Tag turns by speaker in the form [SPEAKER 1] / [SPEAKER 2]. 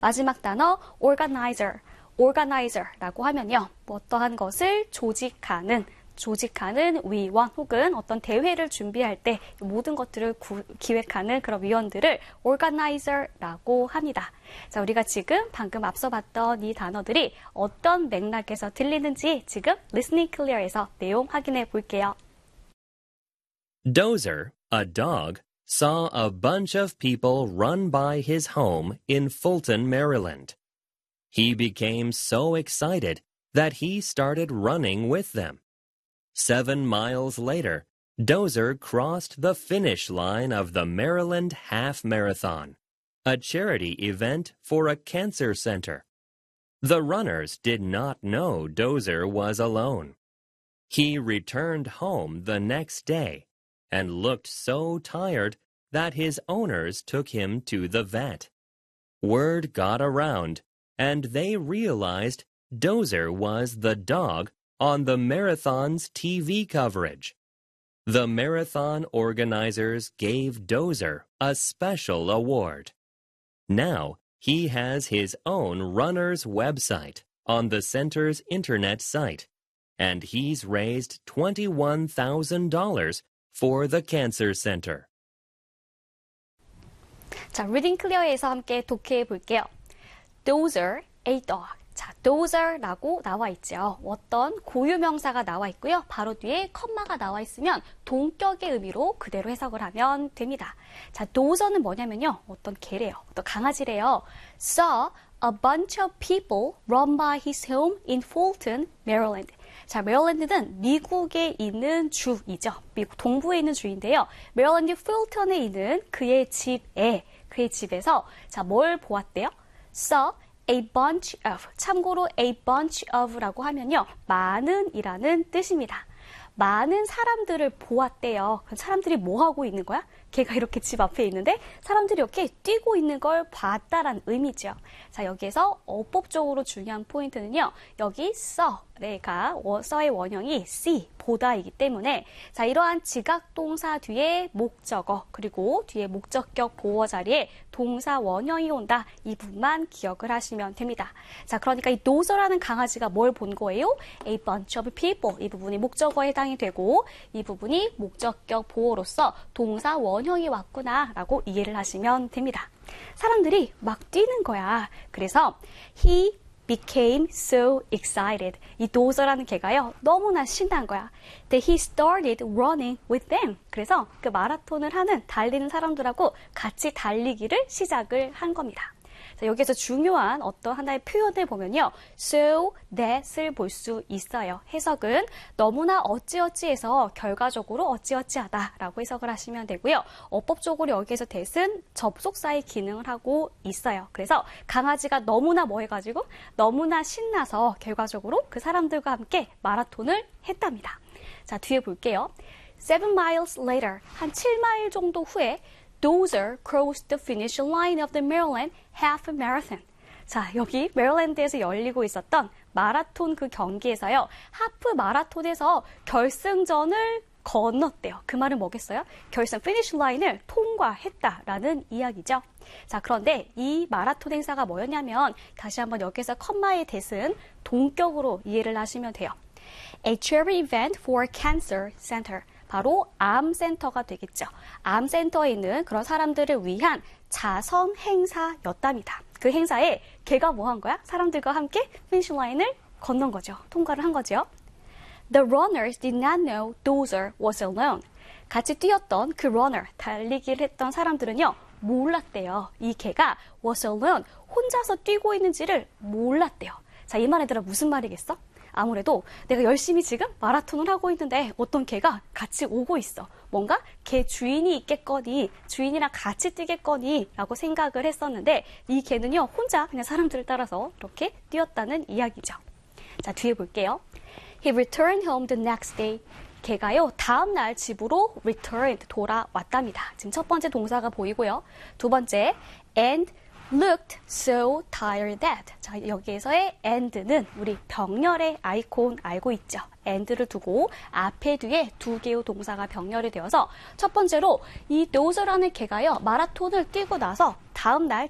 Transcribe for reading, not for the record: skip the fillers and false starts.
[SPEAKER 1] 마지막 단어 organizer, organizer라고 하면요. 어떠한 것을 조직하는 위원 혹은 어떤 대회를 준비할 때 모든 것들을 기획하는 그런 위원들을 organizer라고 합니다. 자, 우리가 지금 방금 앞서 봤던 이 단어들이 어떤 맥락에서 들리는지 지금 listening clear에서 내용 확인해 볼게요.
[SPEAKER 2] Dozer, a dog, saw a bunch of people run by his home in Fulton, Maryland. He became so excited that he started running with them. 7 miles later, Dozer crossed the finish line of the Maryland Half Marathon, a charity event for a cancer center. The runners did not know Dozer was alone. He returned home the next day and looked so tired that his owners took him to the vet. Word got around, and they realized Dozer was the dog on the marathon's TV coverage. The marathon organizers gave Dozer a special award. Now he has his own runner's website on the center's internet site, and he's raised $21,000 for the cancer center.
[SPEAKER 1] 자, reading clear에서 함께 독해해 볼게요. Dozer, a dog. 자, dozer라고 나와 있죠. 어떤 고유명사가 나와 있고요. 바로 뒤에 컴마가 나와 있으면 동격의 의미로 그대로 해석을 하면 됩니다. 자, dozer는 뭐냐면요. 어떤 개래요. 어떤 강아지래요. Saw a bunch of people run by his home in Fulton, Maryland. 자, 메릴랜드는 미국에 있는 주이죠. 미국 동부에 있는 주인데요. 메릴랜드 풀턴에 있는 그의 집에서 자, 뭘 보았대요? Saw a bunch of. 참고로 a bunch of라고 하면요. 많은이라는 뜻입니다. 많은 사람들을 보았대요. 그럼 사람들이 뭐 하고 있는 거야? 걔가 이렇게 집 앞에 있는데 사람들이 이렇게 뛰고 있는 걸 봤다라는 의미죠. 자, 여기에서 어법적으로 중요한 포인트는요. 여기 saw의 원형이 see, 보다이기 때문에 자, 이러한 지각동사 뒤에 목적어 그리고 뒤에 목적격 보어 자리에 동사 원형이 온다. 이 부분만 기억을 하시면 됩니다. 자, 그러니까 이 dozer라는 강아지가 뭘 본 거예요? A bunch of people. 이 부분이 목적어에 해당이 되고 이 부분이 목적격 보어로서 동사 원형이 왔구나라고 이해를 하시면 됩니다. 사람들이 막 뛰는 거야. 그래서 he became so excited. 이 dozer라는 개가요. 너무나 신난 거야. That he started running with them. 그래서 그 마라톤을 하는 달리는 사람들하고 같이 달리기를 시작을 한 겁니다. 자, 여기에서 중요한 어떤 하나의 표현을 보면요. so that을 볼 수 있어요. 해석은 너무나 어찌어찌해서 결과적으로 어찌어찌하다라고 해석을 하시면 되고요. 어법적으로 여기에서 that은 접속사의 기능을 하고 있어요. 그래서 강아지가 너무나 뭐 해가지고 너무나 신나서 결과적으로 그 사람들과 함께 마라톤을 했답니다. 자, 뒤에 볼게요. 7 miles later, 한 7마일 정도 후에 Dozer crossed the finish line of the Maryland Half Marathon. 자, 여기 메릴랜드에서 열리고 있었던 마라톤 그 경기에서요. 하프 마라톤에서 결승전을 건넜대요. 그 말은 뭐겠어요? 결승 피니시 라인을 통과했다라는 이야기죠. 자, 그런데 이 마라톤 행사가 뭐였냐면 다시 한번 여기서 컴마의 that은 동격으로 이해를 하시면 돼요. A charity event for cancer center. 바로 암센터가 되겠죠. 암센터에 있는 그런 사람들을 위한 자선 행사였답니다. 그 행사에 걔가 뭐 한 거야? 사람들과 함께 피니시 라인을 건넌 거죠. 통과를 한 거죠. The runners did not know Dozer was alone. 같이 뛰었던 그 runner, 달리기를 했던 사람들은요. 몰랐대요. 이 걔가 was alone, 혼자서 뛰고 있는지를 몰랐대요. 자, 이 말에 들어 무슨 말이겠어? 아무래도 내가 열심히 지금 마라톤을 하고 있는데 어떤 개가 같이 오고 있어. 뭔가 개 주인이 있겠거니, 주인이랑 같이 뛰겠거니 라고 생각을 했었는데 이 개는요, 혼자 그냥 사람들을 따라서 이렇게 뛰었다는 이야기죠. 자, 뒤에 볼게요. He returned home the next day. 걔가요, 다음날 집으로 returned, 돌아왔답니다. 지금 첫 번째 동사가 보이고요. 두 번째, and looked so tired that. 자, 여기에서의 and는 우리 병렬의 아이콘 알고 있죠? and를 두고 앞에 뒤에 두 개의 동사가 병렬이 되어서 첫 번째로 이 dozer라는 개가요, 마라톤을 뛰고 나서 다음날